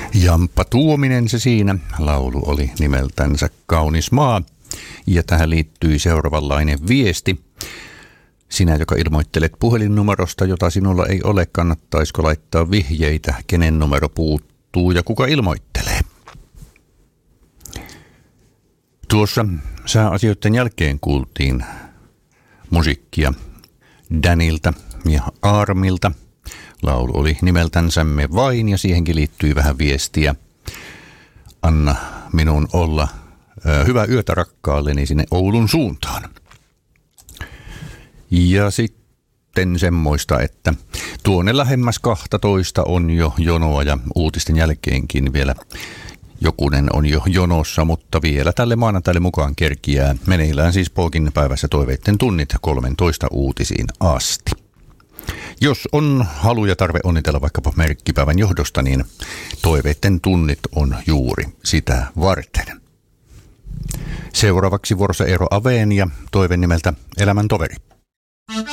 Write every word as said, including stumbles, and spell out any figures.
Jamppa Tuominen se siinä. Laulu oli nimeltänsä Kaunis maa. Ja tähän liittyy seuraavanlainen viesti. Sinä, joka ilmoittelet puhelinnumerosta, jota sinulla ei ole, kannattaisiko laittaa vihjeitä, kenen numero puuttuu ja kuka ilmoittelee. Tuossa sääasioiden jälkeen kuultiin musiikkia Danilta ja Armilta. Laulu oli nimeltänsä Me vain ja siihenkin liittyy vähän viestiä. Anna minun olla ö, hyvää yötä rakkaalleni sinne Oulun suuntaan. Ja sitten semmoista, että tuonne lähemmäs kahtatoista on jo jonoa ja uutisten jälkeenkin vielä jokunen on jo jonossa, mutta vielä tälle maanantaille mukaan kerkiää. Meneillään siis Poikin päivässä toiveitten tunnit kolmetoista uutisiin asti. Jos on halu ja tarve onnitella vaikkapa merkkipäivän johdosta, niin toiveitten tunnit on juuri sitä varten. Seuraavaksi vuorossa Eero Aveen ja toive nimeltä Elämän toveri.